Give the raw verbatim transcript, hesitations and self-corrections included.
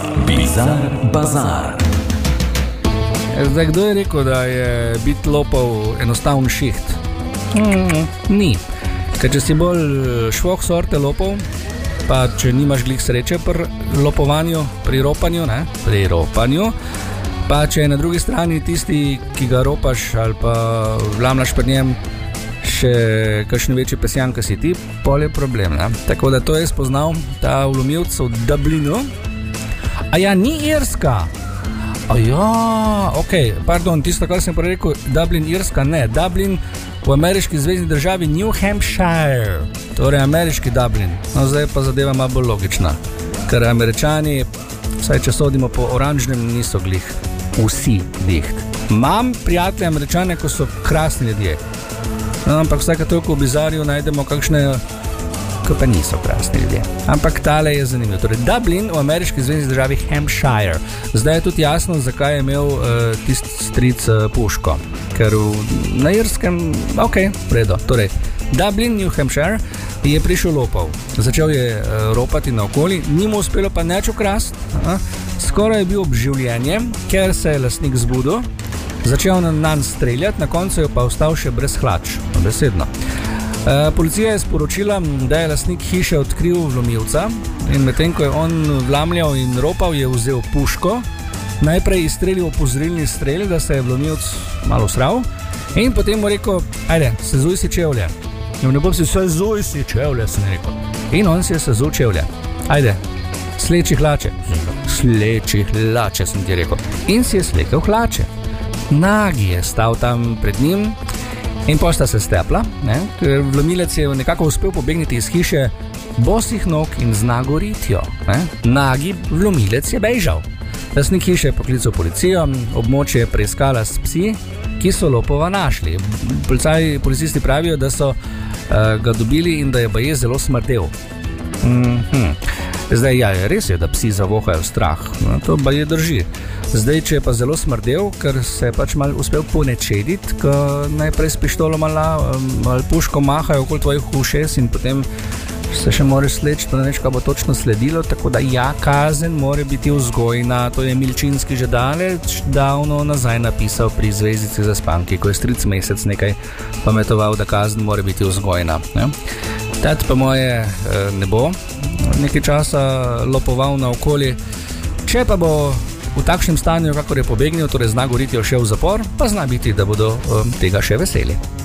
Bizar Bazar. Zdaj, kdo je rekel, da je biti lopov enostaven šiht? Mm, ni. Ker če si bolj švoh sorte lopov, pa če nimaš glih sreče pri lopovanju, pri ropanju, ne, pri ropanju, pa če je na drugi strani tisti, ki ga ropaš ali pa vlamlaš pred njem, še kakšen večji pesjan, ki si ti, pol je problem, ne. Tako da to je spoznal ta vlomilc v Dublinu. A ja, ni Irska. A ja, ok, pardon, tisto, kar sem prej rekel, Dublin, Irska, ne, Dublin v ameriški zvezni državi New Hampshire, torej ameriški Dublin. No, zdaj pa zadeva malo bolj logična, ker Američani, vsaj če sodimo po oranžnem, niso glih vsi diht. Imam prijatelje Američane, ko so krasni ljudje, no, ampak vsake toliko v Bizarju najdemo kakšne, ko pa niso krasni ljudje. Ampak tale je zanimivo. Torej, Dublin v ameriški zvezni državi Hampshire. Zdaj je tudi jasno, zakaj je imel uh, tist stric uh, puško. Ker v, na Irskem, ok, predo. Torej, Dublin, New Hampshire, je prišel lopov. Začel je uh, ropati naokoli, ni mu uspelo pa neč ukrast. Uh, skoraj je bil ob življenje, ker se je lastnik zbudil, začel na nanj streljati, na koncu je pa ostal še brez hlač. Besedno. Uh, policija je sporočila, da je lastnik hiše odkril vlomilca in medtem, ko je on vlamljal in ropal, je vzel puško, najprej izstrelil opozorilni strel, da se je vlomilc malo sral in potem mu rekel, ajde, sezuj si čevlje. In ne bom si, sezuj si čevlje, sem rekel. In on si je sezul čevlje. Ajde, sleči hlače. Sleči hlače, sem ti rekel. In si je slekel hlače. Nagi je stal tam pred njim in posta se stepla, ne? Ker vlomilec je nekako uspel pobegniti iz hiše bosih nog in z nago ritjo. Ne? Nagi vlomilec je bežal. Lastnik hiše je poklical policijo, območje je preiskala s psi, ki so lopova našli. Policaj, policisti pravijo, da so uh, ga dobili in da je baje zelo smrdel. Mm-hmm. Zdaj, ja, res je, da psi zavohajo strah. No, to baje drži. Zdaj, če je pa zelo smrdel, ker se je pač mal uspel ponečediti, ko najprej s pištolo malo mal puško mahajo okoli tvojih ušes in potem se še moraš sleči, pa ne veš, kaj bo točno sledilo, tako da ja, kazen mora biti vzgojna. To je Milčinski že daleč davno nazaj napisal pri Zvezdici za spanki, ko je stric Mesec nekaj pametoval, da kazen mora biti vzgojna. Ne? Tat pa moje ne bo nekaj časa lopoval naokoli. Če pa bo v takšnem stanju, kakor je pobegnil, torej zna goriti šel v zapor, pa zna biti, da bodo um, tega še veseli.